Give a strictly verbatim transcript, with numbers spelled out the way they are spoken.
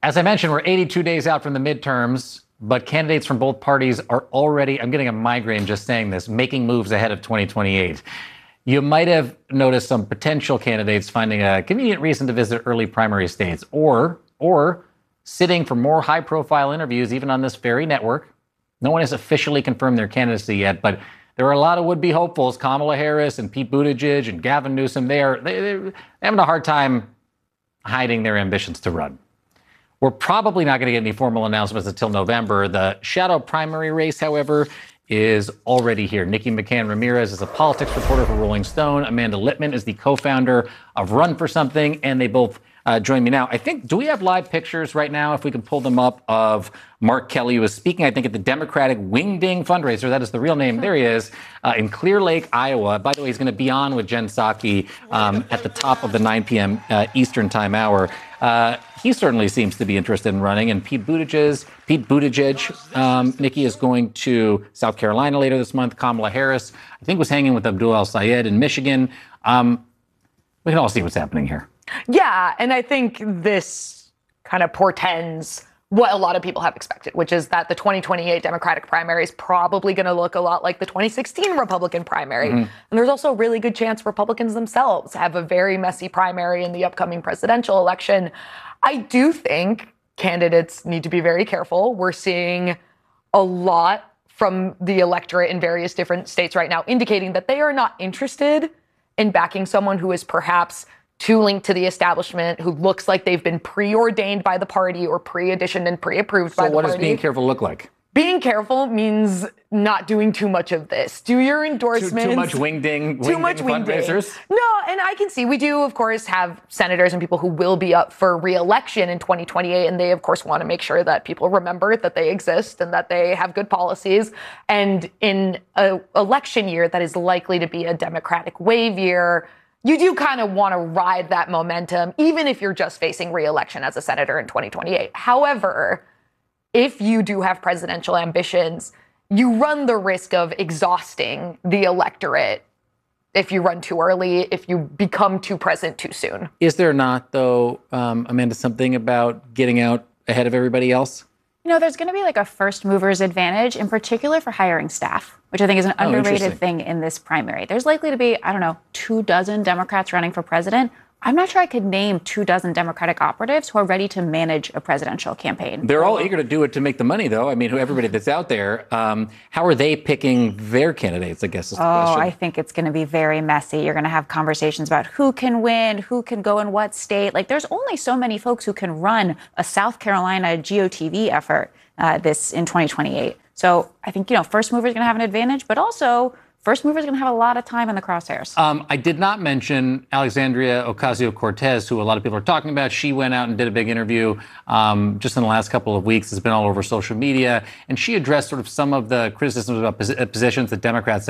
As I mentioned, we're eighty-two days out from the midterms, but candidates from both parties are already, I'm getting a migraine just saying this, making moves ahead of twenty twenty-eight. You might have noticed some potential candidates finding a convenient reason to visit early primary states, or, or sitting for more high-profile interviews, even on this very network. No one has officially confirmed their candidacy yet, but there are a lot of would-be hopefuls, Kamala Harris and Pete Buttigieg and Gavin Newsom. They are they, they're having a hard time hiding their ambitions to run. We're probably not going to get any formal announcements until November. The shadow primary race, however, is already here. Nikki McCann Ramirez is a politics reporter for Rolling Stone. Amanda Littman is the co-founder of Run for Something, and they both uh, join me now. I think, do we have live pictures right now, if we can pull them up, of Mark Kelly, who was speaking, I think, at the Democratic Wingding fundraiser. That is the real name. There he is, uh, in Clear Lake, Iowa. By the way, he's going to be on with Jen Psaki um, at the top of the nine p.m. Uh, Eastern time hour. Uh, he certainly seems to be interested in running. And Pete Buttigieg, Pete Buttigieg, um, Nikki, is going to South Carolina later this month. Kamala Harris, I think, was hanging with Abdul El-Sayed in Michigan. Um, we can all see what's happening here. Yeah, and I think this kind of portends what a lot of people have expected, which is that the twenty twenty-eight Democratic primary is probably going to look a lot like the twenty sixteen Republican primary. Mm-hmm. And there's also a really good chance Republicans themselves have a very messy primary in the upcoming presidential election. I do think candidates need to be very careful. We're seeing a lot from the electorate in various different states right now indicating that they are not interested in backing someone who is perhaps too linked to the establishment, who looks like they've been preordained by the party or pre-auditioned and pre-approved by the party. So what does being careful look like? Being careful means not doing too much of this. Do your endorsements. Too, too much wingding, too wingding much fundraisers? No, and I can see, we do, of course, have senators and people who will be up for re-election in twenty twenty-eight, and they, of course, want to make sure that people remember that they exist and that they have good policies. And in an election year that is likely to be a Democratic wave year, you do kind of want to ride that momentum, even if you're just facing re-election as a senator in twenty twenty-eight. However, if you do have presidential ambitions, you run the risk of exhausting the electorate if you run too early, if you become too present too soon. Is there not, though, um, Amanda, something about getting out ahead of everybody else? You know, there's going to be like a first mover's advantage, in particular for hiring staff, which I think is an oh, underrated thing in this primary. There's likely to be, I don't know, two dozen Democrats running for president. I'm not sure I could name two dozen Democratic operatives who are ready to manage a presidential campaign. They're all eager to do it to make the money, though. I mean, who everybody that's out there, um, how are they picking their candidates, I guess is the oh, question. I think it's going to be very messy. You're going to have conversations about who can win, who can go in what state. Like, there's only so many folks who can run a South Carolina G O T V effort uh, this in twenty twenty-eight. So I think, you know, first mover is going to have an advantage, but also first mover is going to have a lot of time in the crosshairs. Um, I did not mention Alexandria Ocasio-Cortez, who a lot of people are talking about. She went out and did a big interview um, just in the last couple of weeks. It's been all over social media. And she addressed sort of some of the criticisms about posi- positions that Democrats